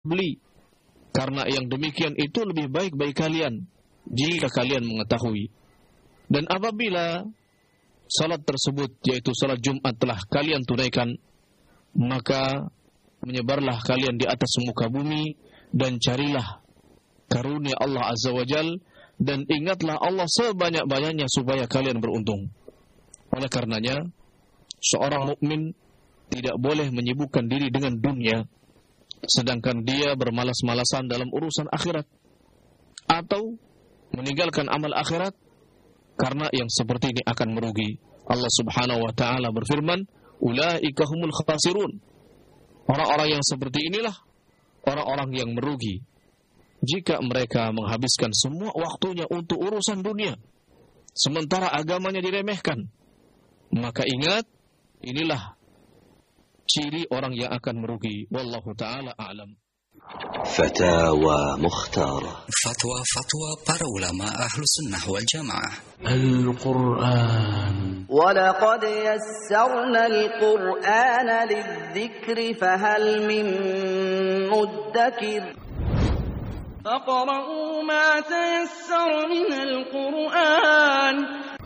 beli. Karena yang demikian itu lebih baik bagi kalian jika kalian mengetahui. Dan apabila salat tersebut, yaitu salat Jumat, telah kalian tunaikan, maka menyebarlah kalian di atas muka bumi dan carilah karunia Allah Azza wa Jal, dan ingatlah Allah sebanyak-banyaknya supaya kalian beruntung. Oleh karenanya, seorang mukmin tidak boleh menyibukkan diri dengan dunia sedangkan dia bermalas-malasan dalam urusan akhirat, atau meninggalkan amal akhirat, karena yang seperti ini akan merugi. Allah Subhanahu wa taala berfirman, "Ulaika humul khasirun." Orang-orang yang seperti inilah orang-orang yang merugi jika mereka menghabiskan semua waktunya untuk urusan dunia sementara agamanya diremehkan. Maka ingat, inilah ciri orang yang akan merugi. Wallahu ta'ala a'lam. Fatawa Mukhtar. Fatwa para ulama ahlu sunnah wal jamaah. Al-Quran. Walaqad yassarna al-Qur'ana lidh-dhikri fahal min muddakir. فاقرؤوا ما تيسر من القرآن